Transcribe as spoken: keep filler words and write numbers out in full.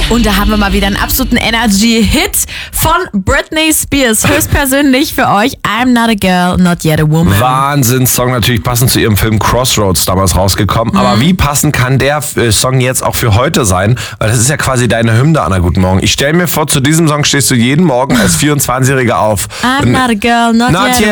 Und da haben wir mal wieder einen absoluten Energy-Hit von Britney Spears. Höchstpersönlich für euch. I'm not a girl, not yet a woman. Wahnsinns-Song, natürlich passend zu ihrem Film Crossroads damals rausgekommen. Mhm. Aber wie passend kann der äh, Song jetzt auch für heute sein? Weil das ist ja quasi deine Hymne, Anna, guten Morgen. Ich stelle mir vor, zu diesem Song stehst du jeden Morgen als vierundzwanzigjähriger auf. I'm not a girl, not, not yet, yet